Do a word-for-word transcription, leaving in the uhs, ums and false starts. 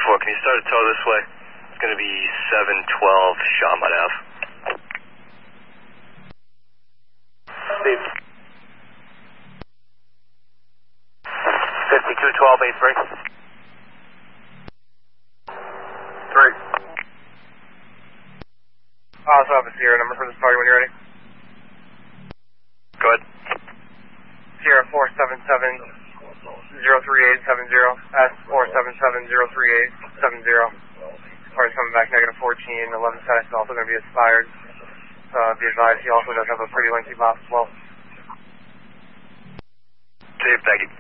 four, can you start a tow this way? It's going to be seven twelve Shawmut Ave. Steve. fifty-two twelve eight three. Three. Also have a Sierra number for this party when you're ready. Go ahead. Sierra four seven seven zero three eight seven zero. S four seven seven zero three eight seven zero. Party's coming back negative fourteen. eleven status is also going to be expired. Uh, be advised, he also does have a pretty lengthy box as well. See you, Peggy.